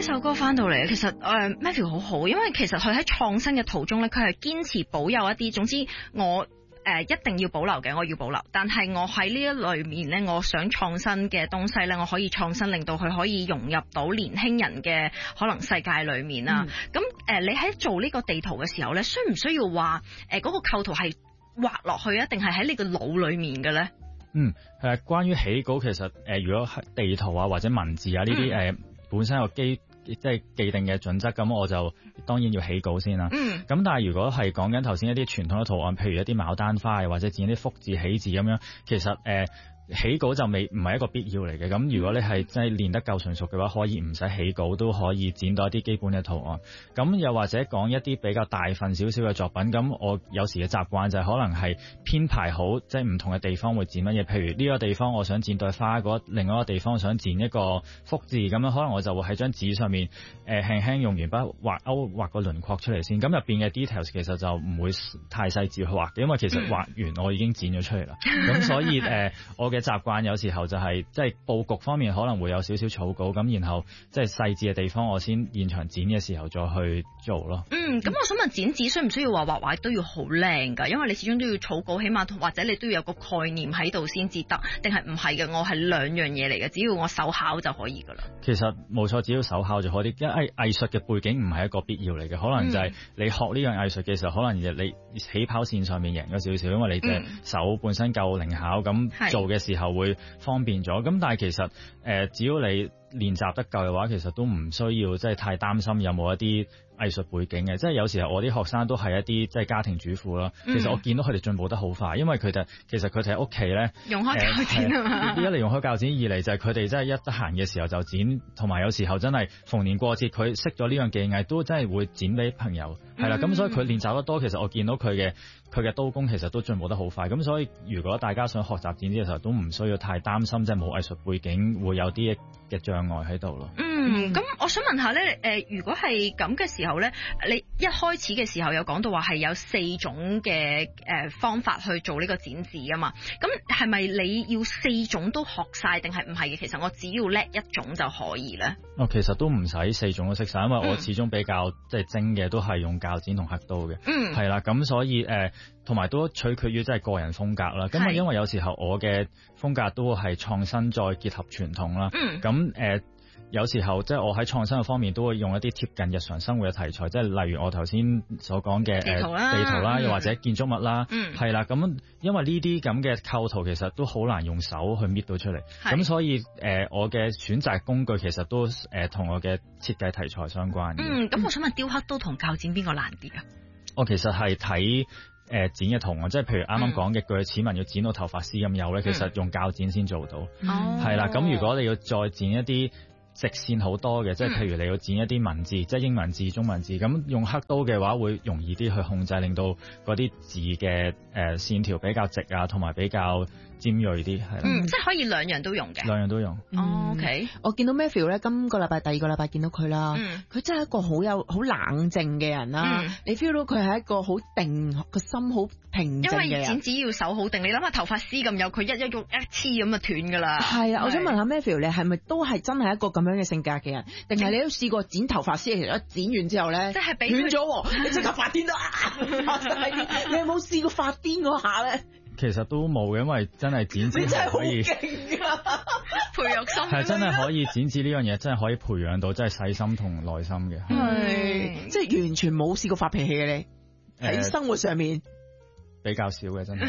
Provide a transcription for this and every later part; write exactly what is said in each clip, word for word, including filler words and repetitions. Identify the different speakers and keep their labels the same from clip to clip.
Speaker 1: 首歌翻到嚟，其實誒、呃、Matthew 好好，因為其實佢喺創新嘅途中咧，佢係堅持保有一啲，總之我誒、呃、一定要保留嘅，我要保留。但係我喺呢一類面咧，我想創新嘅東西咧，我可以創新，令到佢可以融入到年輕人嘅可能世界裏面啦。咁誒、嗯呃，你喺做呢個地圖嘅時候咧，需唔需要話誒嗰個構圖係畫落去啊，定係喺你個腦裏面嘅咧？
Speaker 2: 嗯，誒，關於起稿其實誒、呃，如果係地圖啊或者文字啊呢啲誒本身有基即係既定嘅準則，咁我就當然要起稿先啦。嗯。咁但係如果係講緊頭先一啲傳統嘅圖案，譬如一啲牡丹花或者剪啲福字喜字咁樣，其實誒。呃起稿就未唔係一個必要嚟嘅，咁如果你係真係練得夠純熟嘅話，可以唔使起稿都可以剪到一啲基本嘅圖案。咁又或者講一啲比較大份少少嘅作品，咁我有時嘅習慣就係可能係編排好，即係唔同嘅地方會剪乜嘢。譬如呢個地方我想剪對花，嗰另外一個地方想剪一個福字，咁樣可能我就會喺張紙上面誒、呃、輕輕用鉛筆畫勾畫個輪廓出嚟先。咁入邊嘅 details 其實就唔會太細緻去畫嘅，因為其實畫完我已經剪咗出嚟啦。咁所以誒、呃、我嘅習慣有時候就係即係佈局方面可能會有少少草稿，咁然後即係細緻嘅地方我先現場剪嘅時候再去做咯。嗯，
Speaker 1: 咁我想問剪紙需唔需要話畫畫都要好靚㗎？因為你始終都要草稿，起碼或者你都要有個概念喺度先至得，定係唔係嘅？我係兩樣嘢嚟嘅，只要我手巧就可以㗎啦。
Speaker 2: 其實冇錯，只要手巧就可以，因為藝術嘅背景唔係一個必要嚟嘅，可能就係你學呢樣藝術嘅時候，可能你起跑線上面贏咗少少，因為你嘅手本身夠靈巧，咁做嘅時候會方便咗。咁但係其實誒、呃，只要你練習得夠嘅話，其實都唔需要即係太擔心有冇一啲藝術背景嘅。即係有時候我啲學生都係一啲即係家庭主婦啦。其實我見到佢哋進步得好快，因為佢哋其實佢哋喺屋企咧
Speaker 1: 用開鉸剪啊嘛。一
Speaker 2: 嚟用開鉸剪，二嚟就係佢哋真係一得閒嘅時候就剪，同埋有，有時候真係逢年過節佢識咗呢樣技藝，都真係會剪俾朋友。係啦，咁、嗯、所以佢練習得多，其實我見到佢嘅佢嘅刀工其實都進步得好快。咁所以如果大家想學習剪紙嘅時候，都唔需要太擔心，即係冇藝術背景會有啲嘅障礙喺度咯。
Speaker 1: 嗯，咁我想問下咧，誒、呃，如果係咁嘅時候咧，你一開始嘅時候有講到話係有四種嘅誒、呃、方法去做呢個剪紙啊嘛，咁係咪你要四種都學晒，定係唔係嘅？其實我只要叻一種就可以咧。
Speaker 2: 哦，其實都唔使四種都識晒，因為我始終比較即係精嘅都係用鉸剪同刻刀嘅。嗯，係啦，咁所以誒，同、呃、埋都取決於即係個人風格啦。咁啊，因為有時候我嘅風格都係創新再結合傳統啦。嗯，咁誒。呃有時候即係我喺創新嘅方面都會用一啲貼近日常生活嘅題材，即係例如我頭先所講嘅
Speaker 1: 地圖啦，
Speaker 2: 地圖啦，又或者建築物啦，
Speaker 1: 嗯，
Speaker 2: 係啦。咁因為呢啲咁嘅構圖其實都好難用手去搣到出嚟，咁所以誒、呃、我嘅選擇工具其實都誒同、呃、我嘅設計題材相關嘅。
Speaker 1: 嗯，咁我想問雕刻刀同鉸剪邊個難啲啊？
Speaker 2: 我其實係睇誒剪嘅圖案，即係譬如啱啱講嘅鋸齒紋要剪到頭髮絲咁幼咧，其實用鉸剪先做到。哦，係啦。咁如果你要再剪一啲直線好多嘅，即係譬如你要剪一啲文字，即係英文字、中文字，咁用刻刀嘅話會容易啲去控制，令到嗰啲字嘅誒、呃、線條比較直啊，同埋比較尖鋭啲，係啦。
Speaker 1: 嗯，即係可以兩樣都用嘅。
Speaker 2: 兩樣都用。
Speaker 3: 嗯、
Speaker 1: 哦 OK，
Speaker 3: 我見到 Matthew 咧，今個禮拜、第二個禮拜見到佢啦，佢、嗯、真係一個好有好冷靜嘅人啦。嗯、你 feel 到佢係一個好定個心好平靜嘅人。
Speaker 1: 因為剪紙要手好定，你諗下頭髮絲咁幼，佢一一喐一黐咁就斷㗎啦。
Speaker 3: 係啊，我想問下 Matthew， 你係咪都係真係一個咁樣嘅性格嘅人，定係你都試過剪頭髮絲，其實一剪完之後咧，即係斷咗，你即刻發癲啦！你有冇試過發癲嗰下咧？
Speaker 2: 其實都冇嘅，因為真係剪紙係可以
Speaker 1: 培養心，
Speaker 2: 係真係可以剪紙呢樣嘢，真係可以培養到真係細心同耐心嘅。
Speaker 3: 係，即係完全冇試過發脾氣嘅你喺、呃、生活上面
Speaker 2: 比較少嘅，真係。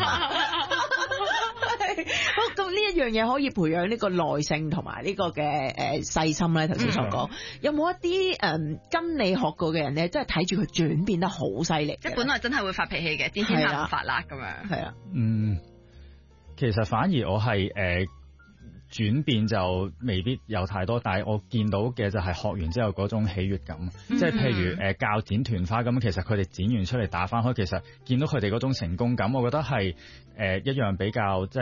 Speaker 3: 好，咁呢一樣嘢可以培養呢個耐性同埋呢個嘅誒細心咧。頭先所講，有冇一啲誒、嗯、跟你學過嘅人咧，真係睇住佢轉變得好犀利？
Speaker 1: 即係本來真係會發脾氣嘅，剪剪下發啦咁樣。係啊，
Speaker 2: 嗯，其實反而我係誒轉變就未必有太多，但係我見到嘅就係學完之後嗰種喜悅感。嗯、即係譬如誒鉸、呃、剪團花咁，其實佢哋剪完出嚟打翻開，其實見到佢哋嗰種成功感，我覺得係誒、呃、一樣比較即係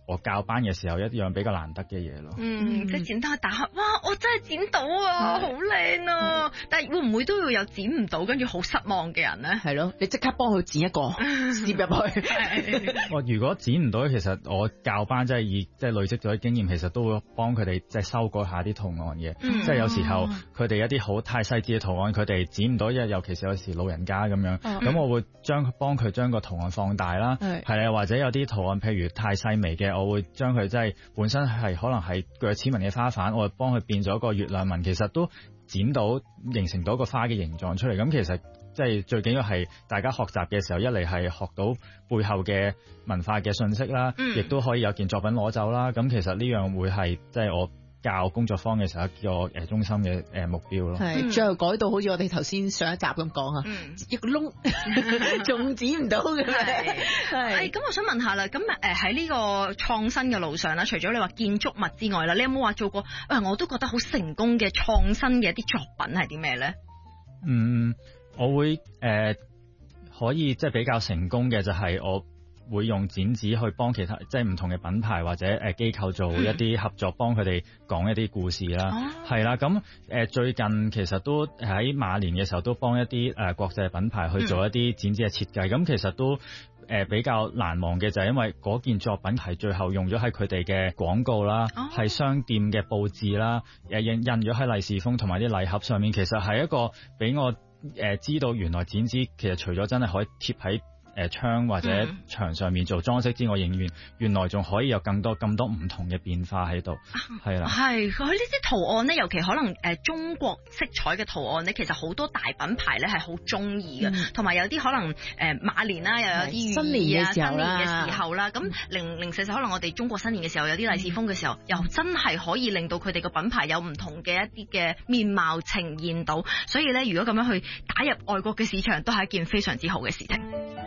Speaker 2: 我教班嘅時候一樣比較難得嘅嘢咯。
Speaker 1: 嗯，即係剪刀打黑，哇！我真係剪到啊，好靚啊！但係會唔會都要有剪唔到跟住好失望嘅人咧？
Speaker 3: 係咯，你即刻幫佢剪一個攝入去。
Speaker 2: 我如果剪唔到，其實我教班即係以即係累積咗啲經驗，其實都會幫佢哋即係修改下啲圖案嘅。嗯、即係有時候佢哋一啲好太細緻嘅圖案，佢哋剪唔到，因為尤其是有時老人家咁樣，咁、嗯、我會將幫佢將個圖案放大啦。係啊，或者有啲圖案譬如太細微嘅，我會將佢即係本身係可能係鋸齒紋嘅花瓣，我會幫佢變咗個月亮紋，其實都剪到形成到一個花嘅形狀出嚟。咁其實即係最緊要係大家學習嘅時候，一嚟係學到背後嘅文化嘅信息啦，亦都、嗯、可以有件作品攞走啦。咁其實呢樣會係即係我教工作坊嘅時候一個誒中心嘅誒目標咯。係、
Speaker 3: 嗯、最後改到好似我哋頭先上一集咁講啊，嗯、一個窿仲剪唔到嘅。係係。
Speaker 1: 咁我想問下啦，咁誒喺呢個創新嘅路上啦，除咗你話建築物之外啦，你有冇話做過誒我都覺得好成功嘅創新嘅一啲作品係啲咩咧？
Speaker 2: 嗯。我會誒、呃、可以即係比較成功嘅就係我會用剪紙去幫其他即係唔同嘅品牌或者誒機構做一啲合作，幫佢哋講一啲故事啦。係啦、哦，咁誒、呃、最近其實都喺馬年嘅時候都幫一啲誒、呃、國際品牌去做一啲剪紙嘅設計。咁、嗯、其實都誒、呃、比較難忘嘅就係因為嗰件作品係最後用咗喺佢哋嘅廣告啦，係、哦、商店嘅佈置啦，誒印印咗喺利是封同埋啲禮盒上面。其實係一個俾我誒、呃，知道原來剪紙其實除咗真係可以貼喺誒窗或者牆上面做裝飾之外，仍然原來仲可以有更多咁多唔同嘅變化喺度，係啦。係
Speaker 1: 佢呢啲圖案咧，尤其可能誒、呃、中國色彩嘅圖案咧，其實好多大品牌咧係好中意嘅，同埋、嗯、有啲可能誒、呃、馬年啦，又有啲
Speaker 3: 新年嘅時候啦，
Speaker 1: 新年嘅時候啦，咁零零四四可能我哋中國新年嘅時候有啲利是封嘅時候，又真係可以令到佢哋個品牌有唔同嘅一啲嘅面貌呈現到，所以咧如果咁樣去打入外國嘅市場，都係一件非常之好嘅事情。